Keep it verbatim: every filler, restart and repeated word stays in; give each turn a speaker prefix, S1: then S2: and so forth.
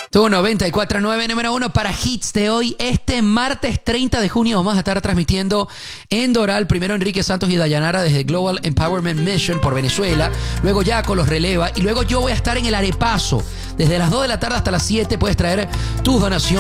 S1: Tu noventa y cuatro punto nueve, número uno para hits de hoy. Este martes treinta de junio vamos a estar transmitiendo en Doral. Primero Enrique Santos y Dayanara desde Global Empowerment Mission por Venezuela. Luego Yaco los releva. Y luego yo voy a estar en el Arepazo. Desde las dos de la tarde hasta las siete puedes traer tus donaciones.